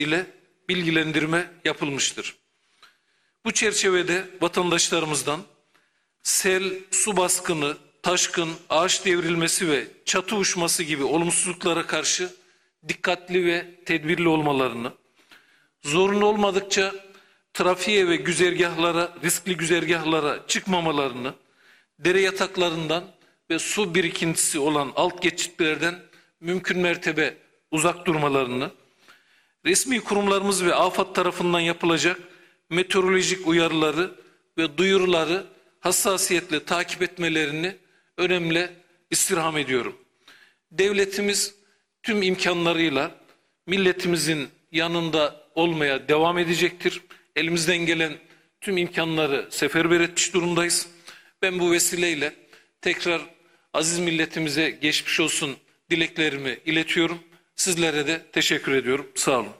ile bilgilendirme yapılmıştır. Bu çerçevede vatandaşlarımızdan sel, su baskını, taşkın, ağaç devrilmesi ve çatı uçması gibi olumsuzluklara karşı dikkatli ve tedbirli olmalarını, zorunlu olmadıkça trafiğe ve riskli güzergahlara çıkmamalarını, dere yataklarından ve su birikintisi olan alt geçitlerden mümkün mertebe uzak durmalarını, resmi kurumlarımız ve AFAD tarafından yapılacak meteorolojik uyarıları ve duyuruları hassasiyetle takip etmelerini önemli istirham ediyorum. Devletimiz tüm imkanlarıyla milletimizin yanında olmaya devam edecektir. Elimizden gelen tüm imkanları seferber etmiş durumdayız. Ben bu vesileyle tekrar aziz milletimize geçmiş olsun dileklerimi iletiyorum. Sizlere de teşekkür ediyorum. Sağ olun.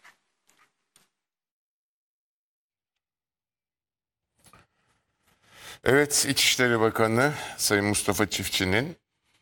Evet, İçişleri Bakanı Sayın Mustafa Çiftçi'nin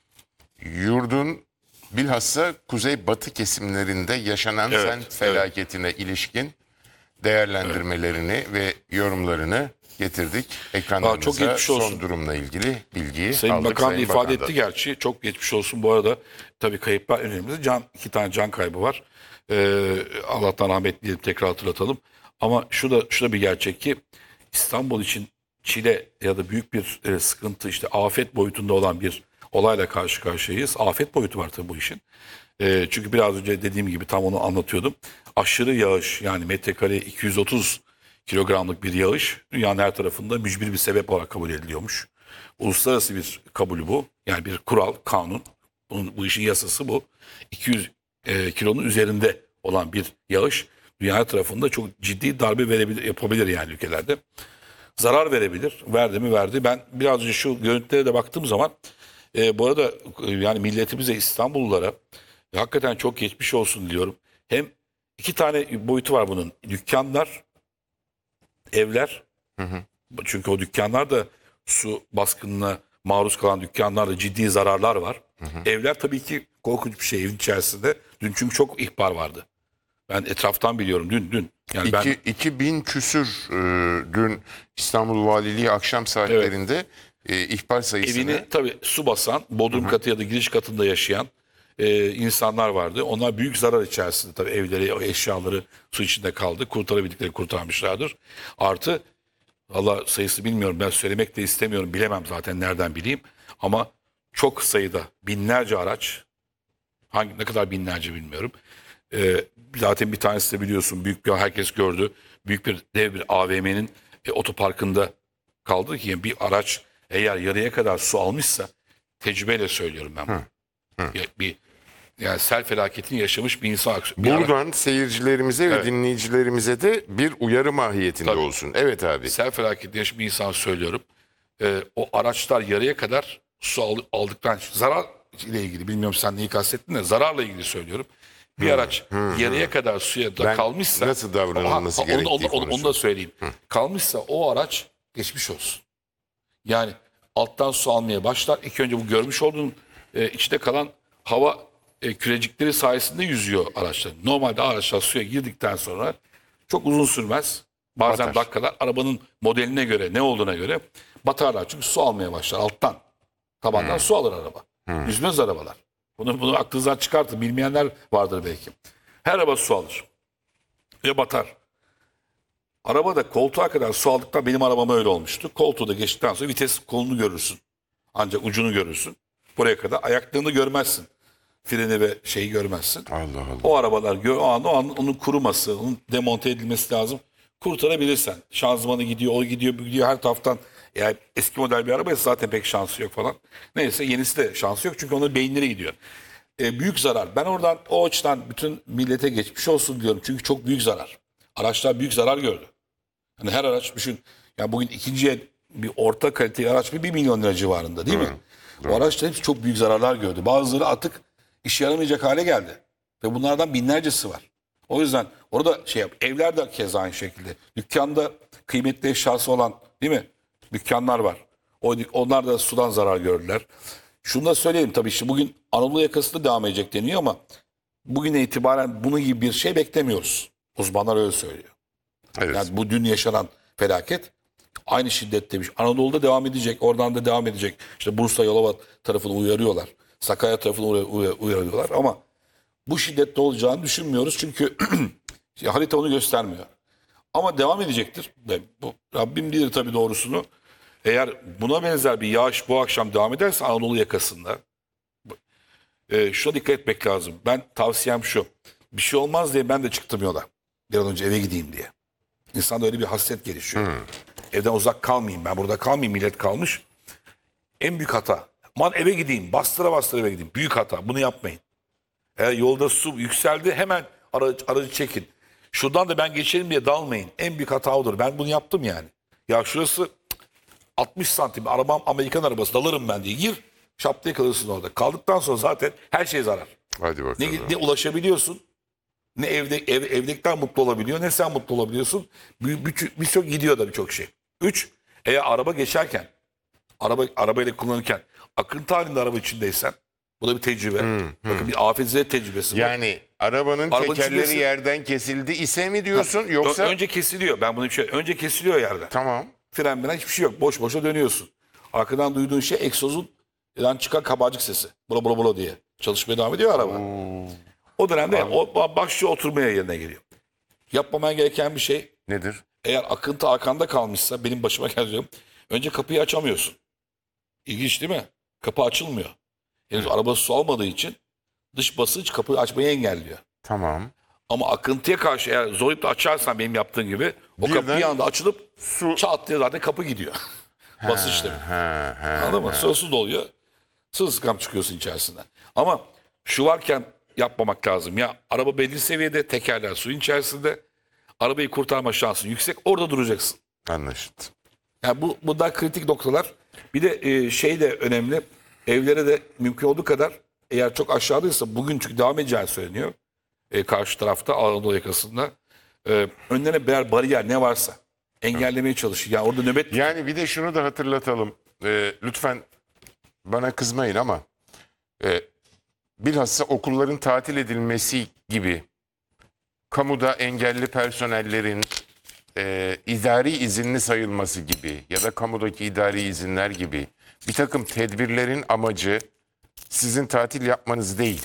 yurdun bilhassa kuzey-batı kesimlerinde yaşanan sel felaketine ilişkin değerlendirmelerini ve yorumlarını getirdik. Ekranlarımıza son durumla ilgili bilgiyi Sayın aldık. Bakan Sayın ifade Bakan'dan. etti gerçi. Çok geçmiş olsun bu arada. Tabii kayıplar önemli. İki tane can kaybı var. Allah'tan rahmet dileyelim, tekrar hatırlatalım. Ama şu da bir gerçek ki İstanbul için çile ya da büyük bir sıkıntı, işte afet boyutunda olan bir olayla karşı karşıyayız. Afet boyutu var tabii bu işin. Çünkü biraz önce dediğim gibi tam onu anlatıyordum. Aşırı yağış, yani metrekare 230 kilogramlık bir yağış dünyanın her tarafında mücbir bir sebep olarak kabul ediliyormuş. Uluslararası bir kabul bu. Yani bir kural, kanun. Bu işin yasası bu. 200 kilonun üzerinde olan bir yağış dünya her tarafında çok ciddi darbe yapabilir yani ülkelerde. Zarar verebilir. Verdi mi verdi. Ben biraz önce şu görüntülere de baktığım zaman bu arada yani milletimize, İstanbullulara hakikaten çok geçmiş olsun diyorum. Hem iki tane boyutu var bunun. Dükkanlar, evler. Çünkü o dükkanlar da su baskınına maruz kalan dükkanlarda ciddi zararlar var. Evler tabii ki korkunç bir şey evin içerisinde. Dün çünkü çok ihbar vardı. Ben etraftan biliyorum dün. Yani 2000 küsür dün İstanbul Valiliği akşam saatlerinde ihbar sayısını... Evini tabii su basan, bodrum katı ya da giriş katında yaşayan insanlar vardı. Onlar büyük zarar içerisinde, tabii evleri, eşyaları su içinde kaldı. Kurtarabildikleri kurtarmışlardır. Artı, Allah sayısı bilmiyorum, ben söylemek de istemiyorum, bilemem zaten, nereden bileyim. Ama çok sayıda, binlerce araç, ne kadar binlerce bilmiyorum. Zaten bir tanesi de biliyorsun, büyük bir, herkes gördü, büyük bir dev bir AVM'nin otoparkında kaldı ki yani bir araç eğer yarıya kadar su almışsa, tecrübeyle söylüyorum ben bunu. Yani sel felaketini yaşamış bir insan. Buradan seyircilerimize ve dinleyicilerimize de bir uyarı mahiyetinde olsun. Evet abi. Sel felaketini yaşamış bir insan söylüyorum. O araçlar yarıya kadar su aldıktan, zarar ile ilgili, bilmiyorum sen neyi kastettin de, zararla ilgili söylüyorum. Bir araç yarıya kadar suya da kalmışsa, nasıl davranılması gerektiği onu da söyleyeyim. Kalmışsa o araç geçmiş olsun. Yani alttan su almaya başlar. İlk önce bu görmüş olduğun içinde kalan hava kürecikleri sayesinde yüzüyor araçlar. Normalde araçlar suya girdikten sonra çok uzun sürmez. Bazen dakikalar, arabanın modeline göre, ne olduğuna göre batarlar. Çünkü su almaya başlar alttan. Tabandan su alır araba. Yüzmez arabalar. Bunu aklınızdan çıkartın. Bilmeyenler vardır belki. Her araba su alır. Ve batar. Araba da koltuğa kadar su aldıktan, benim arabama öyle olmuştu. Koltuğu da geçtikten sonra vites kolunu görürsün. Ancak ucunu görürsün. Buraya kadar ayaklarını görmezsin. Freni ve şeyi görmezsin. Allah Allah. O arabalar o an onun kuruması, onun demonte edilmesi lazım. Kurtarabilirsen. Şanzımanı gidiyor, o gidiyor, bu gidiyor her taraftan. Yani eski model bir arabaysa zaten pek şansı yok falan. Neyse, yenisi de şansı yok çünkü onların beyinleri gidiyor. Büyük zarar. Ben oradan o açıdan bütün millete geçmiş olsun diyorum. Çünkü çok büyük zarar. Araçlar büyük zarar gördü. Hani her araç düşün. Yani bugün ikinciye bir orta kaliteli araç 1 milyon lira civarında değil mi? O araçlar hepsi çok büyük zararlar gördü. Bazıları artık işe yaramayacak hale geldi. Ve bunlardan binlercesi var. O yüzden orada evler de keza aynı şekilde. Dükkanda kıymetli eşyası olan, değil mi, dükkanlar var. Onlar da sudan zarar gördüler. Şunu da söyleyeyim, tabii işte bugün Anadolu yakasında devam edecek deniyor ama bugüne itibaren bunun gibi bir şey beklemiyoruz. Uzmanlar öyle söylüyor. Evet. Yani bu dün yaşanan felaket aynı şiddettemiş. Anadolu'da devam edecek, oradan da devam edecek. İşte Bursa, Yalova tarafını uyarıyorlar. Sakarya tarafını uyarıyorlar ama bu şiddette olacağını düşünmüyoruz. Çünkü harita onu göstermiyor. Ama devam edecektir. Ve Rabbim bilir tabii doğrusunu. Eğer buna benzer bir yağış bu akşam devam ederse Anadolu yakasında şuna dikkat etmek lazım. Ben tavsiyem şu. Bir şey olmaz diye ben de çıktım yola. Bir an önce eve gideyim diye. İnsanda öyle bir hasret gelişiyor. Evden uzak kalmayayım, ben burada kalmayayım, millet kalmış. En büyük hata. Aman eve gideyim, bastıra bastıra eve gideyim. Büyük hata, bunu yapmayın. Eğer yolda su yükseldi hemen aracı çekin. Şuradan da ben geçelim diye dalmayın. En büyük hata odur. Ben bunu yaptım yani. Ya şurası 60 santim, arabam Amerikan arabası, dalarım ben diye gir. Şap diye kalırsın orada. Kaldıktan sonra zaten her şey zarar. Hadi bakalım. Ne ulaşabiliyorsun, ne evdekiler mutlu olabiliyor, ne sen mutlu olabiliyorsun. Birçok gidiyor da birçok şey. 3, eğer araba geçerken, arabayla kullanırken akıntı halinde araba içindeysen, bu da bir tecrübe. Bakın bir afet tecrübesi. Yani arabanın Arabanın tekerleri içindesi- yerden kesildi ise mi diyorsun yoksa? Önce kesiliyor. Ben bunu önce kesiliyor yerden. Tamam. Fren hiçbir şey yok. Boş boşa dönüyorsun. Arkadan duyduğun şey egzozundan çıkan kabarcık sesi. Bula bula bula diye. Çalışmaya devam ediyor araba. O dönemde o başlıyor oturmaya yerine geliyor. Yapmaman gereken bir şey, Nedir? eğer akıntı arkanda kalmışsa, benim başıma geldi. Önce kapıyı açamıyorsun. İlginç değil mi? Kapı açılmıyor. Henüz arabası su almadığı için dış basınç kapıyı açmayı engelliyor. Tamam. Ama akıntıya karşı eğer zorlayıp da açarsan benim yaptığım gibi, o kapı Birden bir anda açılıp su- çat diye zaten kapı gidiyor. Basınç tabii. Ha, Anladın mı? Sonra su doluyor. Sırılsıklam çıkıyorsun içerisinden. Ama şu varken yapmamak lazım. Ya araba belli seviyede, tekerler suyun içerisinde. Arabayı kurtarma şansın yüksek. Orada duracaksın. Anlaşıldı. Yani bu da kritik noktalar. Bir de şey de önemli. Evlere de mümkün olduğu kadar, eğer çok aşağıdaysa, bugün çünkü devam edeceğini söyleniyor. Karşı tarafta Anadolu yakasında. Önlerine birer bariyer ne varsa engellemeye çalışıyor. Yani orada nöbet Yani bir de şunu da hatırlatalım. Lütfen bana kızmayın ama bilhassa okulların tatil edilmesi gibi kamuda engelli personellerin idari izinli sayılması gibi ya da kamudaki idari izinler gibi bir takım tedbirlerin amacı sizin tatil yapmanız değil.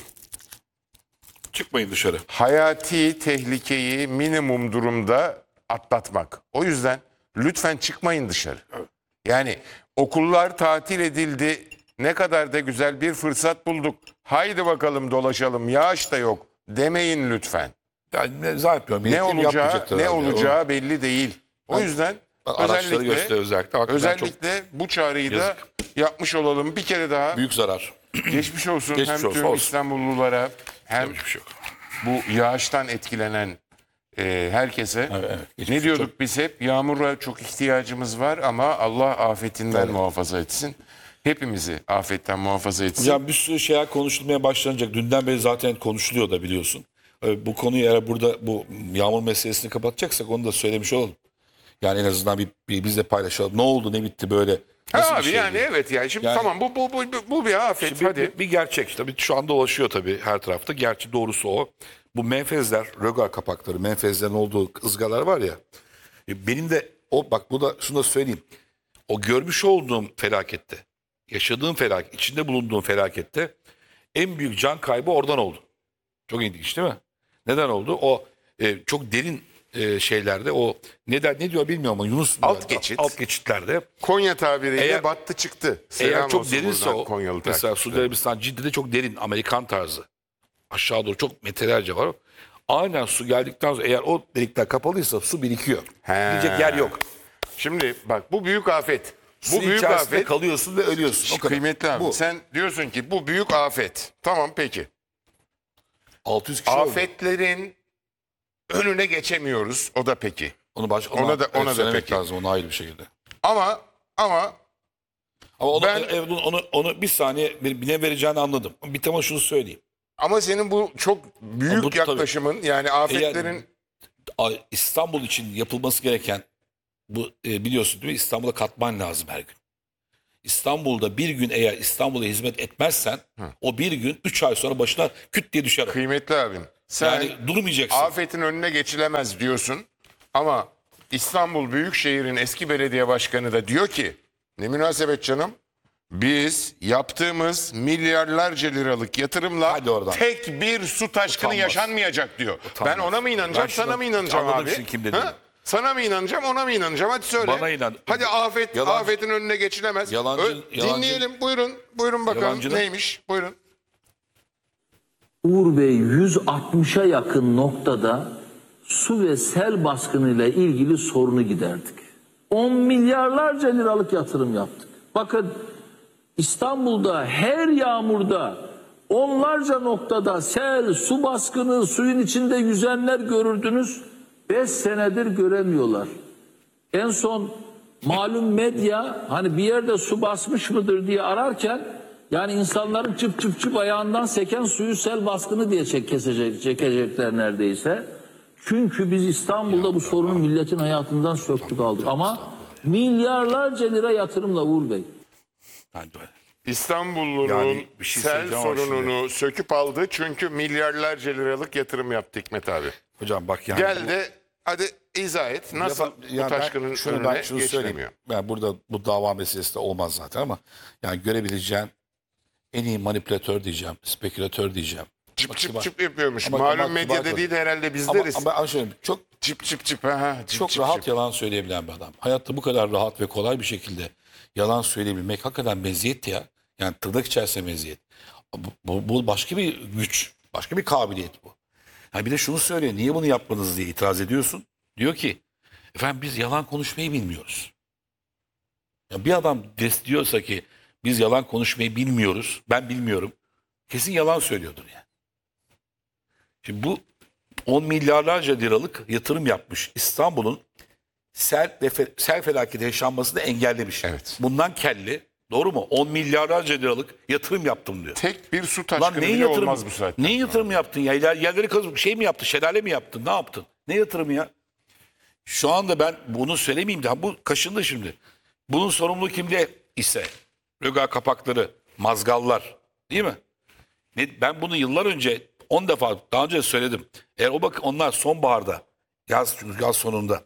çıkmayın dışarı. Hayati tehlikeyi minimum durumda atlatmak. O yüzden lütfen çıkmayın dışarı. Yani okullar tatil edildi. Ne kadar da güzel bir fırsat bulduk. Haydi bakalım dolaşalım. Yağış da yok demeyin lütfen. Yani zannetmiyorum. Ne Milletim olacağı yapmayacaktır ne herhalde. olacağı belli değil. O yüzden Araçları gösteriyor özellikle. Hakikaten çok özellikle bu çağrıyı da yazık. yapmış olalım. Bir kere daha büyük zarar. geçmiş olsun Geçmiş hem olsun, tüm olsun. İstanbullulara hem Hiçbir şey yok. bu yağıştan etkilenen herkese. Evet, geçmiş Ne diyorduk biz hep? Yağmura çok ihtiyacımız var ama Allah afetinden muhafaza etsin. Hepimizi afetten muhafaza etsin. Ya bir sürü şeyler konuşulmaya başlanacak. Dünden beri zaten konuşuluyor da biliyorsun. Bu konuyu eğer burada bu yağmur meselesini kapatacaksak onu da söylemiş olalım. Yani en azından bir biz de paylaşalım. Ne oldu, ne bitti böyle? Nasıl bir Abi şey? yani evet yani şimdi Yani- tamam bu bir afet Şimdi hadi. bir gerçek. Tabii şu anda dolaşıyor tabii her tarafta. Gerçi doğrusu o. Bu menfezler, rögar kapakları, menfezlerin olduğu ızgalar var ya. Benim de bak bu da şunu da söyleyeyim. O görmüş olduğum felakette, yaşadığım felaket, içinde bulunduğum felakette en büyük can kaybı oradan oldu. Çok ilginç değil mi? Neden oldu? O çok derin şeylerde o ne diyor bilmiyorum ama Yunus Alt geçit. alt geçitlerde Konya tabiriyle Eğer- battı çıktı. eğer Selam çok olsun derinse buradan o Konyalı mesela takipçilere. Suudi Arabistan Cidde'de çok derin Amerikan tarzı aşağı doğru çok metrelerce var. Aynen su geldikten sonra eğer o delikler kapalıysa su birikiyor. He. Gidecek yer yok. Şimdi bak bu büyük afet. Bu Su büyük içerisinde afet. kalıyorsun ve ölüyorsun. O kadar. Kıymetli abi Bu. sen diyorsun ki bu büyük afet. Tamam peki. 600 kişi öldü. Afetlerin önüne geçemiyoruz. O da peki. Onu Ona da söylemek peki. lazım onu ayrı bir şekilde. Ama Ama onu, Ben- evet, onu bir saniye ne vereceğini anladım. Bir tema şunu söyleyeyim. ama senin bu çok büyük Bu tabii. yaklaşımın yani afetlerin İstanbul için yapılması gereken bu biliyorsun değil mi? İstanbul'a katman lazım her gün. İstanbul'da bir gün eğer İstanbul'a hizmet etmezsen o bir gün 3 ay sonra başına küt diye düşer. kıymetli abim. sen Yani durmayacaksın. afetin önüne geçilemez diyorsun. Ama İstanbul Büyükşehir'in eski belediye başkanı da diyor ki ne münasebet canım, biz yaptığımız milyarlarca liralık yatırımla Hadi oradan. tek bir su taşkını Utanmaz. yaşanmayacak diyor. Utanmaz. Ben ona mı inanacağım, Ben sana şuna- mı inanacağım anladım abi? şimdi kim dediğini. Sana mı inanacağım, ona mı inanacağım? Hadi söyle. Bana inan. Hadi afetin önüne geçilemez. Yalancı- Dinleyelim. Buyurun bakalım Yalancının- neymiş? Buyurun. Uğur Bey 160'a yakın noktada su ve sel baskınıyla ilgili sorunu giderdik. 10 milyarlarca liralık yatırım yaptık. Bakın İstanbul'da her yağmurda onlarca noktada sel, su baskını, suyun içinde yüzenler görürdünüz. 5 senedir göremiyorlar. En son malum medya hani bir yerde su basmış mıdır diye ararken yani insanların çıp çıp çıp ayağından seken suyu sel baskını diye çekecekler neredeyse. Çünkü biz İstanbul'da bu sorunu milletin hayatından söktük aldık. Ama milyarlarca lira yatırımla Uğur Bey. Hadi böyle. İstanbullu'nun Yani bir şey sel söyleyeceğim ama sorununu söküp aldı çünkü milyarlarca liralık yatırım yaptı Hikmet abi. Hocam bak yani. Gel de hadi izah et nasıl bu taşkının önüne geçilemiyor. Yani burada bu dava meselesi de olmaz zaten ama yani görebileceğin en iyi manipülatör diyeceğim, spekülatör diyeceğim. Çıp Ama çıp kibar- çıp yapıyormuş. ama Malum kibar- medya kibar- dediği de herhalde bizleriz. ama şöyle çok Çıp çıp çıp. Ha, çıp çok çıp rahat çıp. yalan söyleyebilen bir adam. Hayatta bu kadar rahat ve kolay bir şekilde yalan söyleyebilmek hakikaten meziyet ya. Yani tırnak içerisinde meziyet. Bu başka bir güç, başka bir kabiliyet bu. Yani bir de şunu söylüyor, niye bunu yapmadınız diye itiraz ediyorsun. Diyor ki, efendim biz yalan konuşmayı bilmiyoruz. Ya bir adam diyorsa ki biz yalan konuşmayı bilmiyoruz, ben bilmiyorum. Kesin yalan söylüyordur yani. Şimdi bu 10 milyarlarca liralık yatırım yapmış İstanbul'un sel felaketi yaşanmasını engellemiş. Evet. Bundan kelli, doğru mu? 10 milyarlarca liralık yatırım yaptım diyor. Tek bir su Lan taşkını neyin bile yatırım? olmaz bu saatte. Neyin yatırım yaptın ya? Yerleri kazıp şey mi yaptın? Şelale mi yaptın? Ne yaptın? Ne yatırımı ya? Şu anda ben bunu söylemeyeyim de bu kaşındı şimdi. Bunun sorumluluğu kimde ise röga kapakları, mazgallar değil mi? Ben bunu yıllar önce 10 defa daha önce söyledim. Eğer onlar sonbaharda yaz sonunda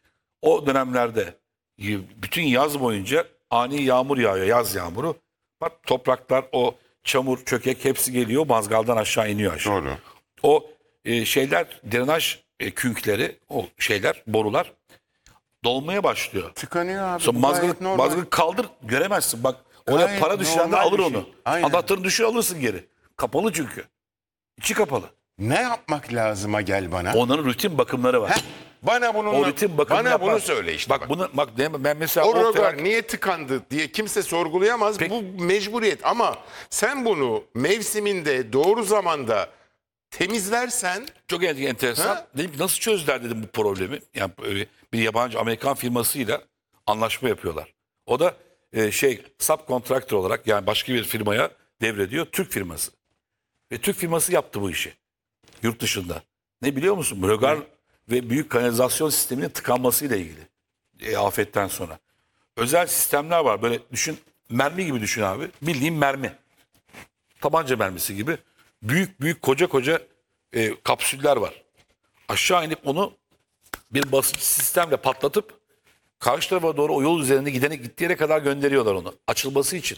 o dönemlerde bütün yaz boyunca ani yağmur yağıyor, yaz yağmuru. Bak topraklar o çamur, çökek hepsi geliyor mazgaldan aşağı iniyor aşağı. Doğru. O şeyler drenaj künkleri o şeyler borular dolmaya başlıyor. Tıkanıyor abi. Sonra bu gayet normal. mazgını kaldır göremezsin. Bak oraya Gayet para düşüren de normal alır bir onu. şey. Aynen. Anahtarını düşür alırsın geri. Kapalı çünkü. İçi kapalı. Ne yapmak lazıma gel bana. Onların rutin bakımları var. Bana bununla, O rutin bakımını bana yapar. bunu söyle işte. Bak bunu bak ben mesela O rögar felak- niye tıkandı diye kimse sorgulayamaz. Peki. Bu mecburiyet ama sen bunu mevsiminde doğru zamanda temizlersen çok enteresan. Ha? Dedim ki nasıl çözdüler dedim bu problemi. Yani bir yabancı Amerikan firmasıyla anlaşma yapıyorlar. O da subkontraktör olarak yani başka bir firmaya devrediyor. Türk firması. Ve Türk firması yaptı bu işi. Yurt dışında. Ne biliyor musun? Rögar ve büyük kanalizasyon sisteminin tıkanmasıyla ilgili. Afetten sonra. Özel sistemler var. Böyle düşün, mermi gibi düşün abi. Bildiğin mermi. Tabanca mermisi gibi. Büyük büyük koca kapsüller var. Aşağı inip onu bir basınç sistemle patlatıp karşı tarafa doğru o yol üzerinde gittiği yere kadar gönderiyorlar onu. Açılması için.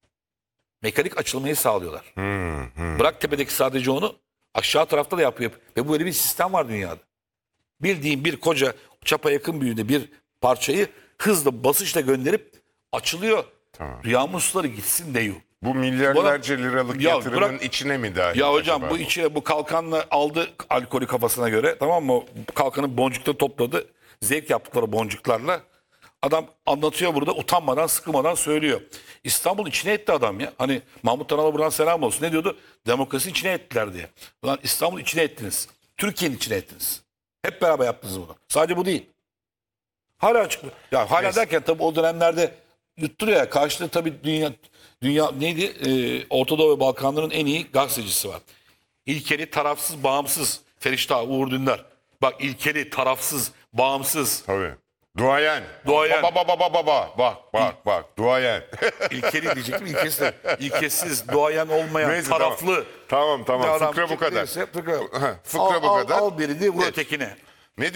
Mekanik açılmayı sağlıyorlar. Bırak tepedeki sadece onu aşağı tarafta da yapıyor. Ve böyle bir sistem var dünyada. Bildiğin bir koca çapa yakın büyüğünde bir parçayı hızla basınçla gönderip açılıyor. Tamam. Yağmur suları gitsin diyor. bu milyarlarca liralık Ya yatırımın bırak- içine mi dahil? Ya hocam acaba bu içine bu kalkanla aldı alkolü kafasına göre, tamam mı? Bu kalkanın boncukları topladı. Zevk yaptıkları boncuklarla. Adam anlatıyor burada, utanmadan sıkılmadan söylüyor. İstanbul içine etti adam ya. Hani Mahmut Tanal'a buradan selam olsun. Ne diyordu? Demokrasi içine ettiler diye. Ulan İstanbul içine ettiniz. Türkiye'nin içine ettiniz. Hep beraber yaptınız bunu. Sadece bu değil. Hala açık. Ya hala Neyse. derken tabii o dönemlerde yutturuyor ya. Karşıda tabii dünya neydi? Orta Doğu ve Balkanların en iyi gazetecisi var. İlkeli, tarafsız, bağımsız. Feriştah Uğur Dündar. Bak ilkeli, tarafsız, bağımsız. Tabii. Duayen. Duayen. Bak. Duayen. İlkeli diyecektim. İlkesiz, duayen olmayan, Neyse, taraflı. Tamam. Bir adam Fıkra bu kadar. çıktıysa fıkra. Fıkra bu kadar. Al birini vur ötekine.